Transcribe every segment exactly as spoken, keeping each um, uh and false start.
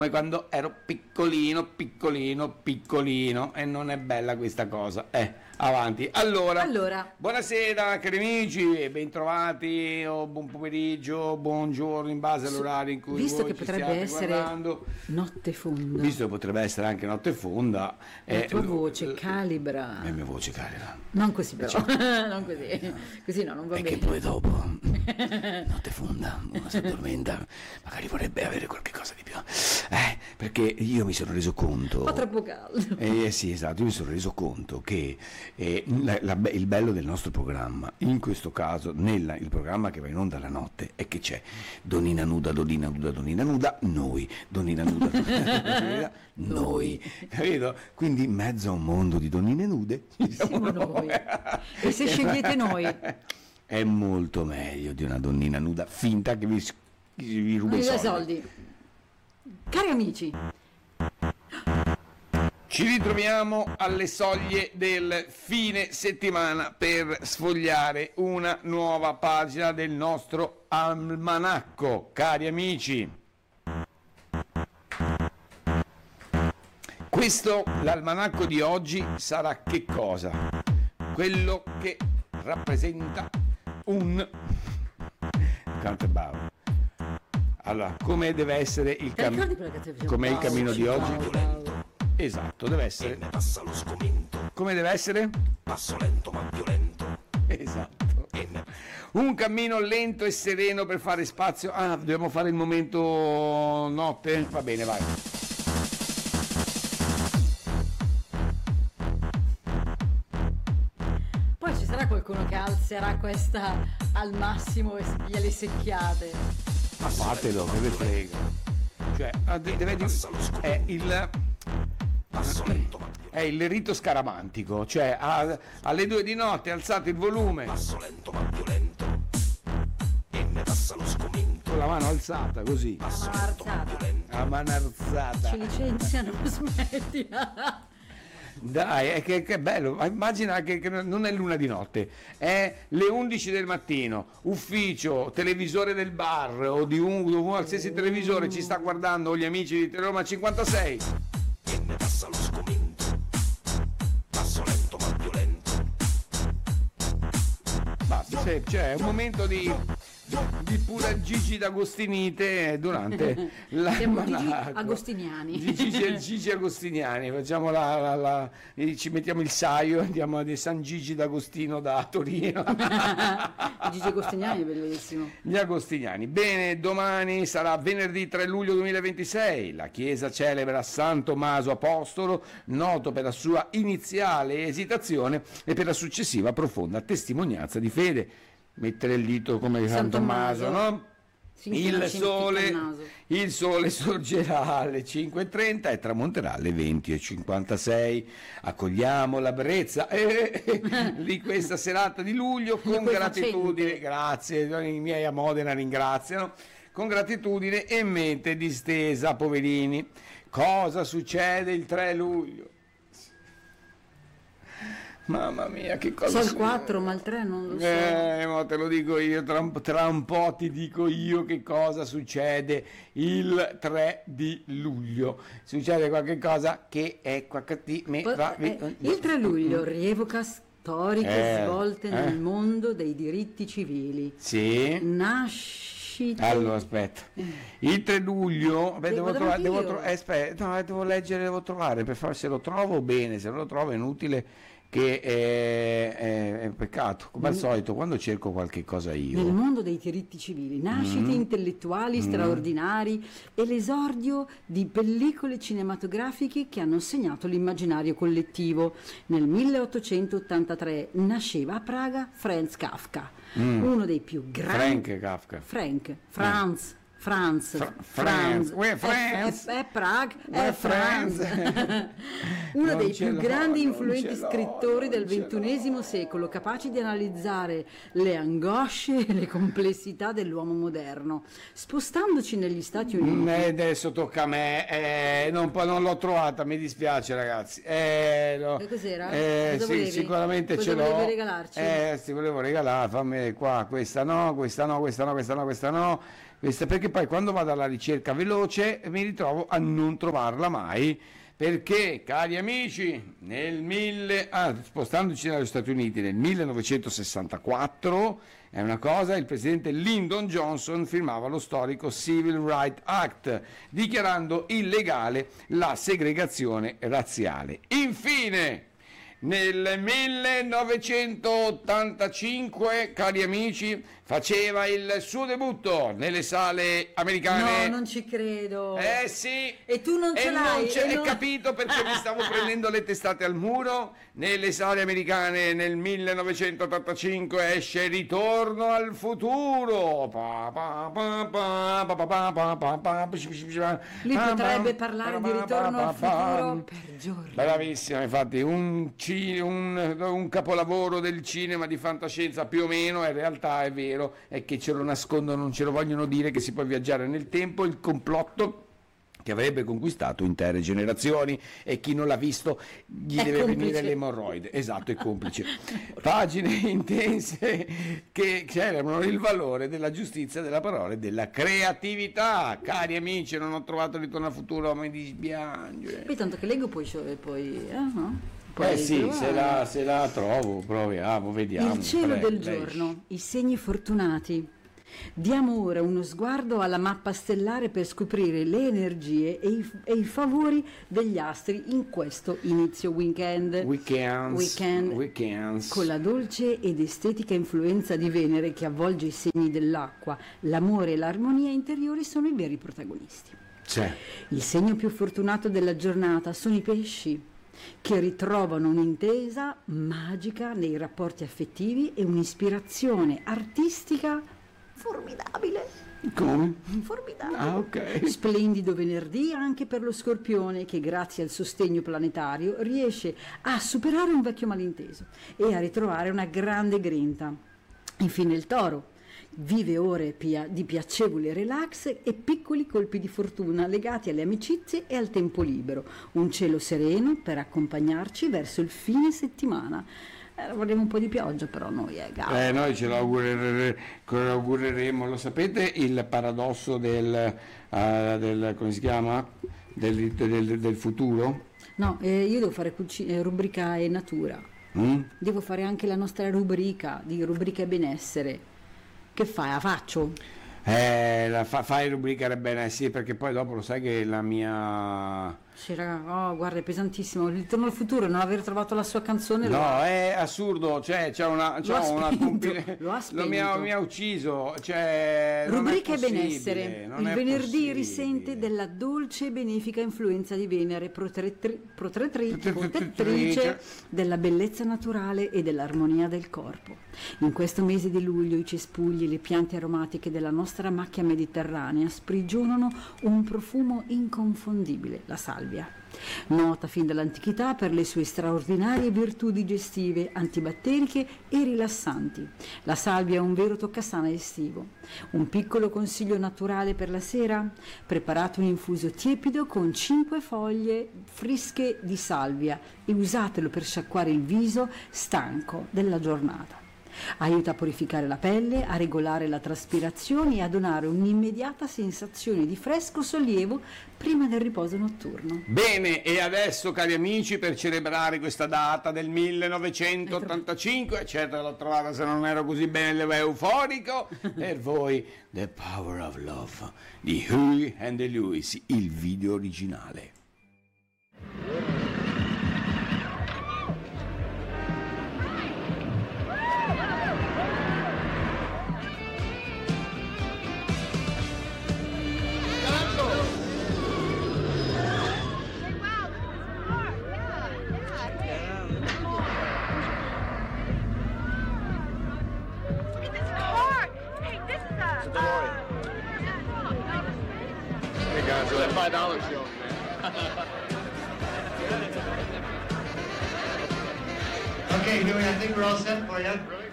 come quando ero piccolino, piccolino, piccolino, e non è bella questa cosa. Eh, avanti. Allora, Allora. buonasera cari amici, e bentrovati, o buon pomeriggio, buongiorno, in base all'orario in cui Visto voi che ci potrebbe stiate essere guardando. notte fonda, Visto che potrebbe essere anche notte fonda, la eh, tua lo- voce l- calibra. la mia voce calibra. Non così però, non così, così no, non va E bene. che poi dopo, notte fonda, uno si addormenta, magari vorrebbe avere qualche cosa di più. Eh, perché io mi sono reso conto. Fa troppo caldo. Eh sì, esatto, io mi sono reso conto che eh, la- la be- il bello del nostro programma, in questo caso, nel il programma che va in onda la notte, è che c'è Donina nuda, Donina nuda, Donina nuda, noi, Donina nuda, Donina nuda, noi, capito? Quindi in mezzo a un mondo di donine nude ci siamo Siamo noi. E se scegliete noi, è molto meglio di una donnina nuda finta che vi, vi ruba i noi dai soldi. soldi. Cari amici, Ci ritroviamo alle soglie del fine settimana per sfogliare una nuova pagina del nostro almanacco, cari amici. Questo, l'almanacco di oggi, sarà che cosa? Quello che rappresenta un counterbound. Allora, come deve essere il ti ricordi cammino? quella canzone che Com'è il faceva cammino di Paolo? oggi? Paolo. Esatto, deve essere. Ne passa lo sgomento, Come deve essere? passo lento ma violento. Esatto. E ne Un cammino lento e sereno per fare spazio. Ah, dobbiamo fare il momento notte? Va bene, vai. Poi ci sarà qualcuno che alzerà questa al massimo e via le secchiate. Ma fatelo, che ve frega. Cioè, ah, de- deve di- è il passo lento ma violento. è il rito scaramantico, cioè a- alle due di notte alzate il volume Passo lento ma violento. E ne passa lo sgomento, con la mano alzata così, passo Mano lento ma alzata. violento. a mano alzata. Ci licenziano, smettila. Dai, è che, che bello, ma immagina che, che non è l'una di notte, è le undici del mattino, ufficio, televisore del bar o di un, di un qualsiasi televisore ci sta guardando, o gli amici di Teleroma cinquantasei. E ne passa lo sgomento, passo lento ma violento. Basta, c'è, c'è un momento di, di pura Gigi d'Agostinite durante la Siamo Gigi Agostiniani. Di Gigi, Gigi Agostiniani, facciamo la, la- la- eh, ci mettiamo il saio, andiamo di San Gigi d'Agostino da Torino. Gigi Agostiniani è bellissimo. Gli Agostiniani. Bene, domani sarà venerdì tre luglio duemilaventisei. La Chiesa celebra San Tommaso Apostolo, noto per la sua iniziale esitazione e per la successiva profonda testimonianza di fede. Mettere il dito come San, San Tommaso, Tommaso. no? Finché non Il ci metti sole, il naso. il sole sorgerà alle cinque e trenta e tramonterà alle venti e cinquantasei. Accogliamo la brezza eh, eh, di questa serata di luglio con Liquefacente. gratitudine. Grazie, i miei a Modena ringraziano. Con gratitudine e mente distesa, poverini. Cosa succede il tre luglio? Mamma mia, che cosa So il succede? quattro, ma il tre non lo so. Eh, ma te lo dico io, tra un, tra un po' ti dico io che cosa succede il tre di luglio. Succede qualche cosa che è qualche di me Po- va- eh, il tre luglio rievoca storiche Eh, svolte eh. nel mondo dei diritti civili. Sì. Nascite. Allora, aspetta. Il tre luglio, beh, Devo devo, trovare, anch'io. devo, tro- eh, aspetta, no, eh, devo leggere, devo trovare, per fare se lo trovo bene, se non lo trovo è inutile che è, è- è peccato. Come al solito, quando cerco qualche cosa Nel io. mondo dei diritti civili, nascite Mm. intellettuali straordinari e l'esordio di pellicole cinematografiche che hanno segnato l'immaginario collettivo. Nel milleottocentottantatré nasceva a Praga Franz Kafka, uno dei più grandi... Frank Kafka. Frank, Franz, Franz, Fra- Franz, Franz, uè, Franz. è, è, è Praga, Uè, è Franz, Franz. uno Non dei ce più l'ho, grandi non influenti ce l'ho, scrittori del non ce l'ho. ventunesimo secolo, capaci di analizzare le angosce e le complessità dell'uomo moderno. Spostandoci negli Stati Uniti, Mm, eh, adesso tocca a me, eh, non, po- non l'ho trovata, mi dispiace ragazzi. Eh, no. E cos'era? Eh, Cosa sì, volevi? sicuramente Cosa ce l'ho. volevi regalarci? Eh, ti volevo regalare, fammi qua, questa no, questa no, questa no, questa no, questa no. Questa perché poi quando vado alla ricerca veloce mi ritrovo a non trovarla mai, perché, cari amici, nel mille, ah, spostandoci dagli Stati Uniti nel millenovecentosessantaquattro, è una cosa, il presidente Lyndon Johnson firmava lo storico Civil Rights Act, dichiarando illegale la segregazione razziale. Infine, nel millenovecentottantacinque, cari amici, faceva il suo debutto nelle sale americane. No, non ci credo. Eh sì. E tu non ce e l'hai. Non ce e l'hai non... capito perché mi stavo prendendo le testate al muro. Nelle sale americane nel millenovecentottantacinque esce Ritorno al futuro. Lui potrebbe parlare di Ritorno al futuro per giorni. Bravissima, infatti, un, ci- un, un capolavoro del cinema di fantascienza più o meno, in realtà è vero, è che ce lo nascondono, non ce lo vogliono dire, che si può viaggiare nel tempo, il complotto che avrebbe conquistato intere generazioni, e chi non l'ha visto gli È deve complice. venire l'emorroide. Esatto, è complice. Pagine intense che celebrano il valore della giustizia, della parola e della creatività. Cari amici, non ho trovato Ritorno al futuro, mi dispiace. Poi tanto che leggo poi, poi eh, no? Poi Eh sì, trovare. se la, se la trovo, proviamo, vediamo. Il cielo Pre- del lei- giorno, i segni fortunati. Diamo ora uno sguardo alla mappa stellare per scoprire le energie e i, e i favori degli astri in questo inizio weekend. Weekends, Weekend. weekends. Con la dolce ed estetica influenza di Venere che avvolge i segni dell'acqua, l'amore e l'armonia interiori sono i veri protagonisti. C'è. Il segno più fortunato della giornata sono i pesci, che ritrovano un'intesa magica nei rapporti affettivi e un'ispirazione artistica formidabile. Come? Formidabile. Ah, ok. Splendido venerdì anche per lo Scorpione, che grazie al sostegno planetario riesce a superare un vecchio malinteso e a ritrovare una grande grinta. Infine il Toro vive ore pia- di piacevole relax e piccoli colpi di fortuna legati alle amicizie e al tempo libero. Un cielo sereno per accompagnarci verso il fine settimana. Eh, vorremmo un po' di pioggia però noi, eh, Gao. Eh, noi ce lo augurere- ce lo augureremo. Lo sapete il paradosso del, eh, del come si chiama? Del, del- del futuro? No, eh, io devo fare cuci- eh, rubrica e natura. Mm? Devo fare anche la nostra rubrica di rubrica e benessere. Che fai? La faccio? Eh, la fa- fai rubricare bene, sì, perché poi dopo lo sai che la mia... Sì, raga, oh, guarda, è pesantissimo. Il Ritorno al futuro, non aver trovato la sua canzone. lo- No, è assurdo, cioè c'è una, c'è Lo ha una spento, compil- lo ha mi ha, spento. mi ha ucciso, cioè non è Rubrica e possibile, benessere. non Il è venerdì possibile. risente della dolce e benefica influenza di Venere, protettri- protettri- Protettrice. protettrice della bellezza naturale e dell'armonia del corpo. In questo mese di luglio i cespugli e le piante aromatiche della nostra macchia mediterranea sprigionano un profumo inconfondibile, la salvia. Nota fin dall'antichità per le sue straordinarie virtù digestive, antibatteriche e rilassanti. La salvia è un vero toccasana estivo. Un piccolo consiglio naturale per la sera? Preparate un infuso tiepido con cinque foglie fresche di salvia e usatelo per sciacquare il viso stanco della giornata. Aiuta a purificare la pelle, a regolare la traspirazione e a donare un'immediata sensazione di fresco sollievo prima del riposo notturno. Bene, e adesso cari amici, per celebrare questa data del millenovecentottantacinque, certo l'ho trovata se non ero così bene euforico, per voi The Power of Love di Huey and the Lewis, il video originale. Hey guys, that five dollars show, man. Okay, Dewey, I think we're all set for you. Really?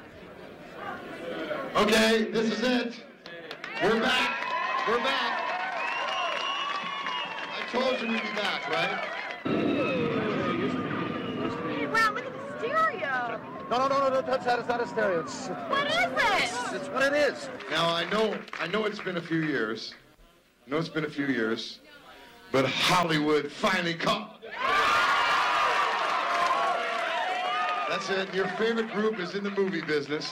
Oh. Okay, this is it. We're back. We're back. I told you we'd be back, right? Hey, wow, look at the stereo. No, no, no, no, don't touch that. It's not a stereo. It's, What is it? it's, it's what it is. Now, I know, I know it's been a few years. I know it's been a few years, but Hollywood finally caught. That's it. Your favorite group is in the movie business.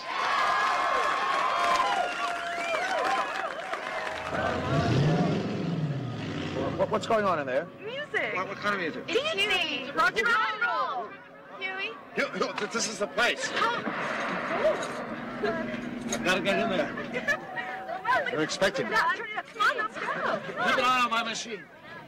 What, what's going on in there? Music. What, what kind of music? It's Huey. Rock and roll. Huey. You, you, this is the place. Gotta get in there. They're expecting me. Come on, let's go. Keep an eye on my machine.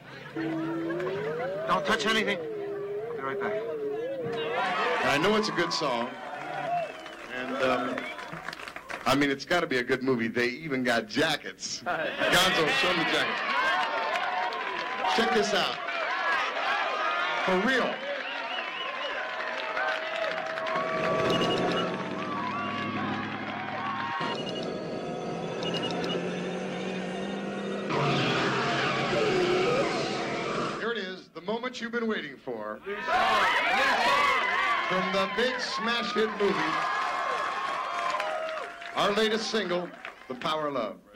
Don't touch anything. I'll be right back. I know it's a good song, and um, I mean, it's got to be a good movie. They even got jackets. Gonzo, show them the jackets. Check this out. For real. Here it is, the moment you've been waiting for. From the big smash hit movie, our latest single, The Power of Love.